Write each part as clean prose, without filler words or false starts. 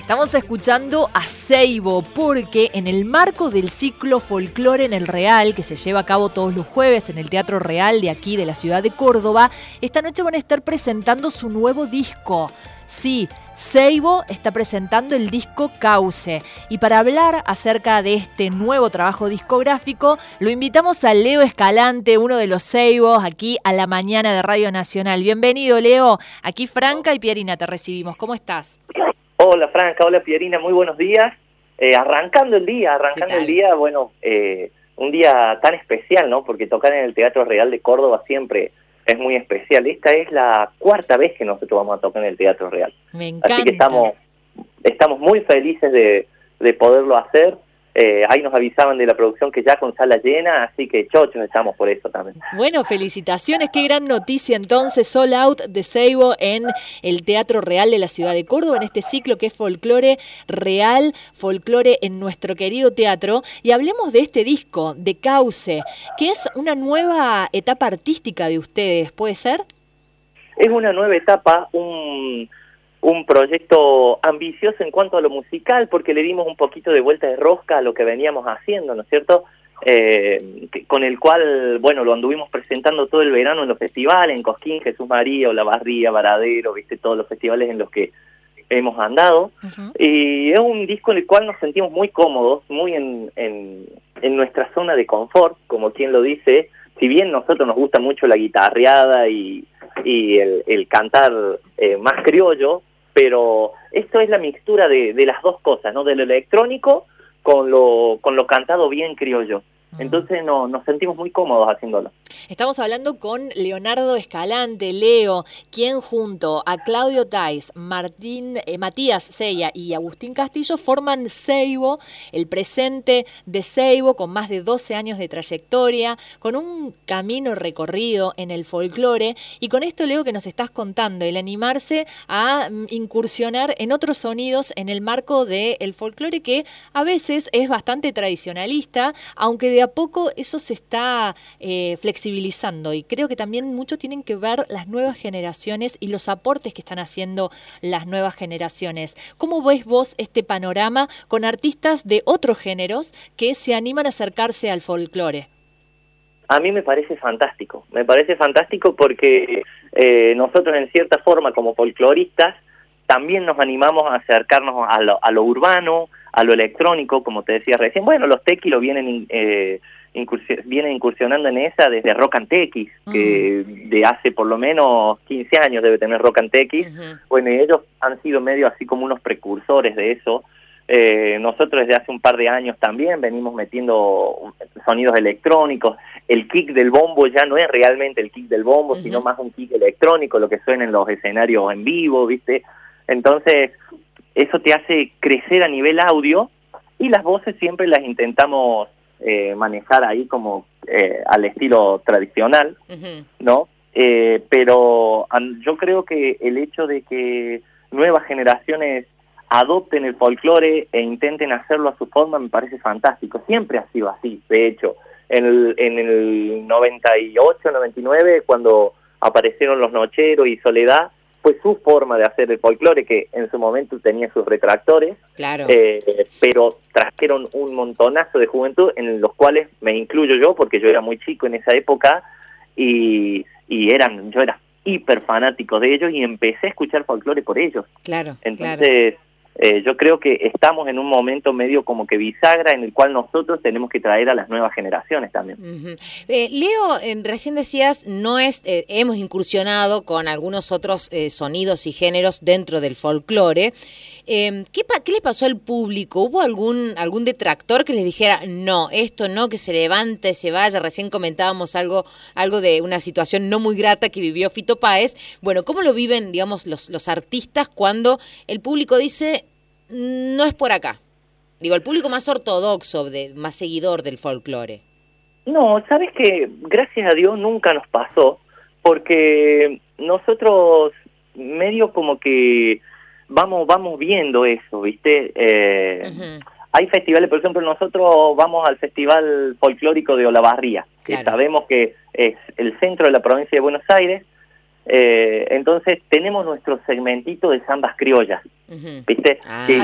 Estamos escuchando a Seibo porque en el marco del ciclo Folclore en el Real, que se lleva a cabo todos los jueves en el Teatro Real de aquí de la ciudad de Córdoba, esta noche van a estar presentando su nuevo disco. Sí, Seibo está presentando el disco Cauce. Y para hablar acerca de este nuevo trabajo discográfico, lo invitamos a Leo Escalante, uno de los Seibos, aquí a la mañana de Radio Nacional. Bienvenido, Leo. Aquí Franca y Pierina te recibimos. ¿Cómo estás? Hola Franca, hola Pierina, muy buenos días. Arrancando el día, bueno, un día tan especial, ¿no? Porque tocar en el Teatro Real de Córdoba siempre es muy especial. Esta es la cuarta vez que nosotros vamos a tocar en el Teatro Real. Me encanta. Así que estamos muy felices de poderlo hacer. Ahí nos avisaban de la producción que ya con sala llena, así que chochos estamos por eso también. Bueno, felicitaciones, qué gran noticia entonces, sold out de Seibo en el Teatro Real de la ciudad de Córdoba, en este ciclo que es Folclore Real, Folclore en nuestro querido teatro. Y hablemos de este disco, de Cauce, que es una nueva etapa artística de ustedes, ¿puede ser? Es una nueva etapa, un proyecto ambicioso en cuanto a lo musical, porque le dimos un poquito de vuelta de rosca a lo que veníamos haciendo, ¿no es cierto? Con el cual, bueno, lo anduvimos presentando todo el verano en los festivales, en Cosquín, Jesús María, Olavarría, Varadero, viste, todos los festivales en los que hemos andado. Y es un disco en el cual nos sentimos muy cómodos, muy en nuestra zona de confort, como quien lo dice. Si bien nosotros nos gusta mucho la guitarreada y el cantar más criollo, pero esto es la mixtura de las dos cosas, ¿no? De lo electrónico con lo cantado bien criollo. Entonces nos sentimos muy cómodos haciéndolo. Estamos hablando con Leonardo Escalante, Leo, quien junto a Claudio Tais, Matías Seya y Agustín Castillo forman Seibo, el presente de Seibo, con más de 12 años de trayectoria, con un camino recorrido en el folclore. Y con esto, Leo, que nos estás contando, el animarse a incursionar en otros sonidos en el marco del folclore, que a veces es bastante tradicionalista, aunque de a poco eso se está flexibilizando, y creo que también mucho tienen que ver las nuevas generaciones y los aportes que están haciendo las nuevas generaciones. ¿Cómo ves vos este panorama con artistas de otros géneros que se animan a acercarse al folclore? A mí me parece fantástico porque nosotros en cierta forma como folcloristas también nos animamos a acercarnos a lo urbano, a lo electrónico, como te decía recién. Bueno, los tequilos vienen incursionando en esa desde Rock and Tequis, que de hace por lo menos 15 años debe tener Rock and Tequis. Bueno, y ellos han sido medio así como unos precursores de eso. Nosotros desde hace un par de años también venimos metiendo sonidos electrónicos. El kick del bombo ya no es realmente el kick del bombo, sino más un kick electrónico, lo que suena en los escenarios en vivo, ¿viste? Entonces, eso te hace crecer a nivel audio, y las voces siempre las intentamos manejar ahí como al estilo tradicional, ¿no? Pero yo creo que el hecho de que nuevas generaciones adopten el folclore e intenten hacerlo a su forma me parece fantástico. Siempre ha sido así, de hecho. En el 98, 99, cuando aparecieron los Nocheros y Soledad, fue su forma de hacer el folclore, que en su momento tenía sus retractores, claro. Pero trajeron un montonazo de juventud, en los cuales me incluyo yo, porque yo era muy chico en esa época, y yo era hiper fanático de ellos, y empecé a escuchar folclore por ellos. Claro. Entonces, yo creo que estamos en un momento medio como que bisagra, en el cual nosotros tenemos que traer a las nuevas generaciones también. Leo, recién decías, hemos incursionado con algunos otros sonidos y géneros dentro del folclore. ¿Qué le pasó al público? ¿Hubo algún detractor que les dijera, no, esto no, que se levante, se vaya? Recién comentábamos algo de una situación no muy grata que vivió Fito Páez. Bueno, ¿cómo lo viven, digamos, los artistas cuando el público dice, no es por acá? Digo, el público más ortodoxo, más seguidor del folclore. No, sabes que gracias a Dios nunca nos pasó, porque nosotros medio como que vamos viendo eso, ¿viste? Hay festivales, por ejemplo, nosotros vamos al Festival Folclórico de Olavarría, que sabemos que es el centro de la provincia de Buenos Aires. Entonces tenemos nuestro segmentito de zambas criollas, ¿viste?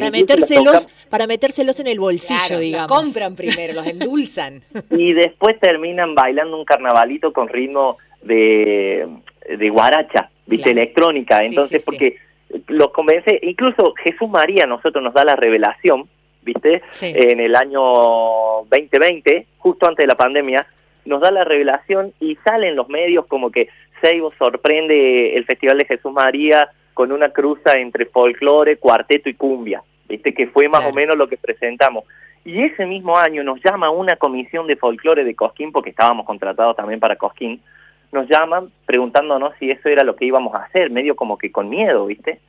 Para metérselos en el bolsillo, claro, digamos. Los compran primero, los endulzan. Y después terminan bailando un carnavalito con ritmo de guaracha, ¿viste? Claro. Electrónica. Entonces, porque los convence, incluso Jesús María nosotros nos da la revelación, ¿viste? Sí. En el año 2020, justo antes de la pandemia, nos da la revelación y salen los medios como que Seibo sorprende el Festival de Jesús María con una cruza entre folclore, cuarteto y cumbia, ¿viste? Que fue más o menos lo que presentamos. Y ese mismo año nos llama una comisión de folclore de Cosquín, porque estábamos contratados también para Cosquín, nos llaman preguntándonos si eso era lo que íbamos a hacer, medio como que con miedo, ¿viste?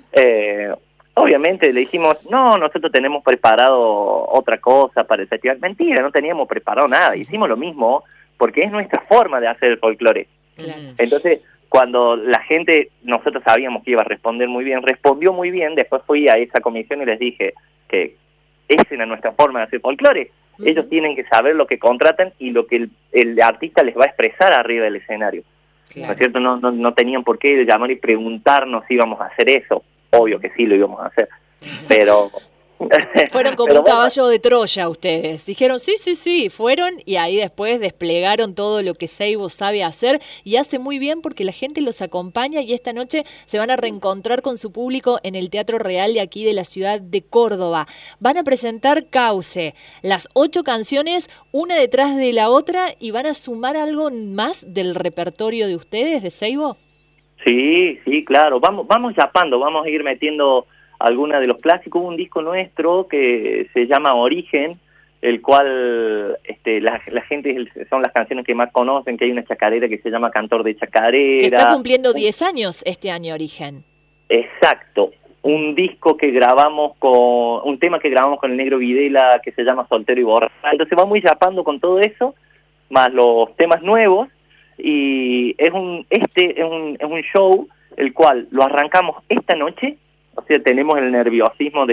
Obviamente le dijimos, no, nosotros tenemos preparado otra cosa para el festival. Mentira, no teníamos preparado nada, hicimos lo mismo porque es nuestra forma de hacer el folclore. Claro. Entonces, cuando la gente, nosotros sabíamos que iba a responder muy bien, respondió muy bien, después fui a esa comisión y les dije que esa era nuestra forma de hacer folclore. Ellos tienen que saber lo que contratan y lo que el artista les va a expresar arriba del escenario. Claro. ¿No es cierto? No tenían por qué llamar y preguntarnos si íbamos a hacer eso. Obvio que sí lo íbamos a hacer, pero... Fueron como un caballo de Troya ustedes. Dijeron sí, fueron y ahí después desplegaron todo lo que Seibo sabe hacer y hace muy bien porque la gente los acompaña y esta noche se van a reencontrar con su público en el Teatro Real de aquí de la ciudad de Córdoba. Van a presentar Cauce, las 8 canciones, una detrás de la otra y van a sumar algo más del repertorio de ustedes, de Seibo. Sí, claro. Vamos chapando, vamos a ir metiendo alguna de los clásicos. Hubo un disco nuestro que se llama Origen, el cual la gente son las canciones que más conocen, que hay una chacarera que se llama Cantor de Chacarera. Que está cumpliendo 10 años este año, Origen. Exacto. Un disco que grabamos un tema que grabamos con el Negro Videla que se llama Soltero y Borracho. Entonces vamos a ir chapando con todo eso, más los temas nuevos. Y es un show el cual lo arrancamos esta noche, o sea, tenemos el nerviosismo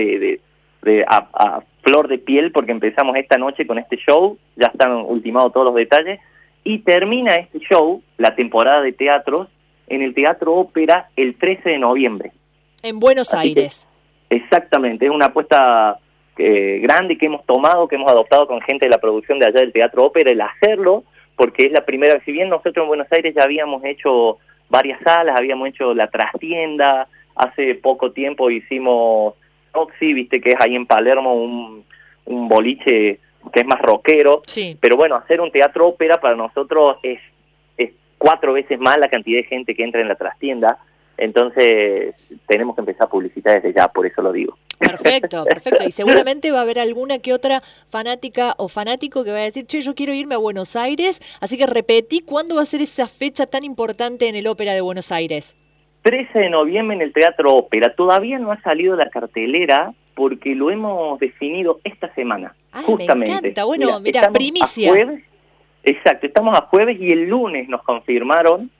a flor de piel porque empezamos esta noche con este show, ya están ultimados todos los detalles, y termina este show, la temporada de teatros, en el Teatro Ópera el 13 de noviembre. En Buenos Aires. Exactamente, es una apuesta grande que hemos tomado, que hemos adoptado con gente de la producción de allá del Teatro Ópera, el hacerlo, porque es la primera vez, si bien nosotros en Buenos Aires ya habíamos hecho varias salas, habíamos hecho La Trastienda, hace poco tiempo hicimos Roxy, viste que es ahí en Palermo un boliche que es más rockero, pero bueno, hacer un teatro ópera para nosotros es 4 veces más la cantidad de gente que entra en La Trastienda, entonces tenemos que empezar a publicitar desde ya, por eso lo digo. Perfecto. Y seguramente va a haber alguna que otra fanática o fanático que va a decir, che, yo quiero irme a Buenos Aires, así que repetí, ¿cuándo va a ser esa fecha tan importante en el Ópera de Buenos Aires? 13 de noviembre en el Teatro Ópera. Todavía no ha salido la cartelera porque lo hemos definido esta semana, justamente. Me encanta, bueno, mira primicia. Exacto, estamos a jueves y el lunes nos confirmaron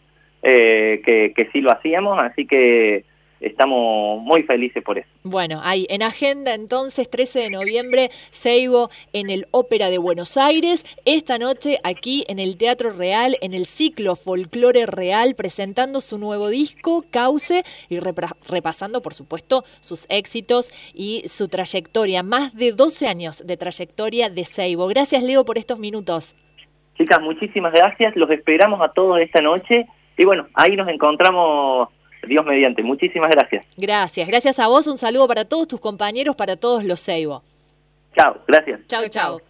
que sí lo hacíamos, así que estamos muy felices por eso. Bueno, ahí en agenda entonces 13 de noviembre, Seibo en el Ópera de Buenos Aires, esta noche aquí en el Teatro Real, en el ciclo Folclore Real, presentando su nuevo disco, Cauce, y repasando por supuesto sus éxitos y su trayectoria, más de 12 años de trayectoria de Seibo. Gracias, Leo, por estos minutos. Chicas, muchísimas gracias, los esperamos a todos esta noche y bueno, ahí nos encontramos Dios mediante. Muchísimas gracias. Gracias a vos, un saludo para todos tus compañeros, para todos los Seibo. Chao, gracias. Chao.